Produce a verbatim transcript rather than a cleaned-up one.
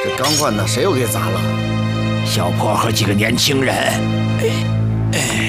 这钢罐呢，谁又给砸了？ 小坡和几个年轻人。哎哎。